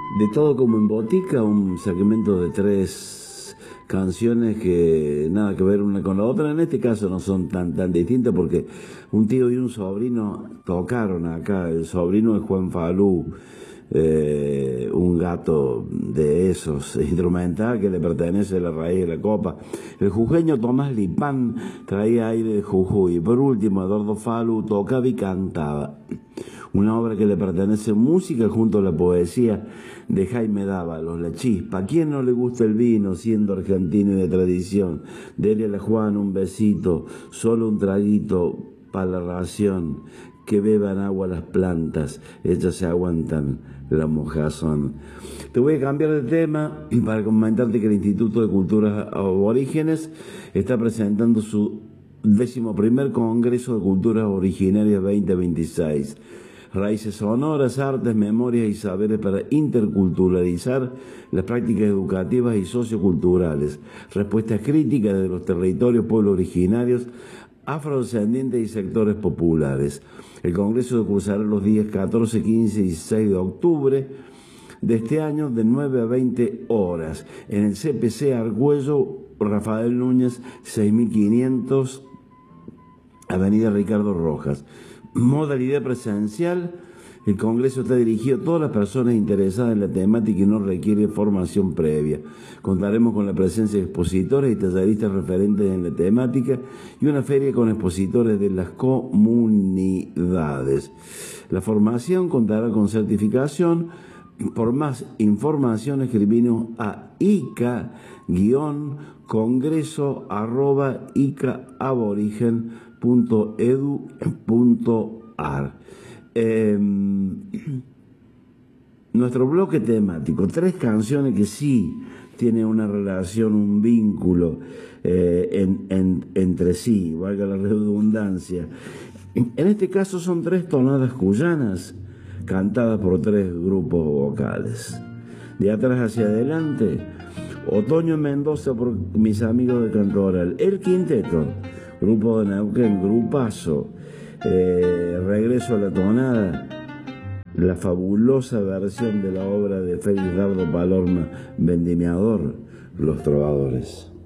De todo como en botica, un segmento de 3 canciones que nada que ver una con la otra. En este caso no son tan distintas porque un tío y un sobrino tocaron acá. El sobrino es Juan Falú, un gato de esos, instrumental que le pertenece a la raíz de la copa. El jujeño Tomás Lipán traía aire de Jujuy. Y por último, Eduardo Falú tocaba y cantaba. Una obra que le pertenece en música junto a la poesía de Jaime Dávalos, La Chispa. ¿A quién no le gusta el vino siendo argentino y de tradición? Dele a la Juan un besito, solo un traguito para la ración. Que beban agua las plantas, ellas se aguantan la mojazón. Te voy a cambiar de tema para comentarte que el Instituto de Culturas Aborígenes está presentando su 11º Congreso de Culturas Originarias 2026. Raíces sonoras, artes, memorias y saberes para interculturalizar las prácticas educativas y socioculturales. Respuestas críticas de los territorios, pueblos originarios, afrodescendientes y sectores populares. El Congreso cursará los días 14, 15 y 16 de octubre de este año de 9 a 20 horas en el CPC Argüello Rafael Núñez 6500, Avenida Ricardo Rojas. Modalidad presencial. El Congreso está dirigido a todas las personas interesadas en la temática y no requiere formación previa. Contaremos con la presencia de expositores y talleristas referentes en la temática y una feria con expositores de las comunidades. La formación contará con certificación. Por más información escribinos a ica-congreso@icaaborigen.edu.ar. Nuestro bloque temático, 3 canciones que sí tienen una relación, un vínculo entre sí, valga la redundancia. En este caso son 3 tonadas cuyanas cantadas por 3 grupos vocales. De atrás hacia adelante, Otoño en Mendoza por mis amigos de Cantoral. El Quinteto, grupo de Neuquén, grupazo. Regreso a la tonada, la fabulosa versión de la obra de Félix Dardo Palorma, Vendimiador, Los Trovadores.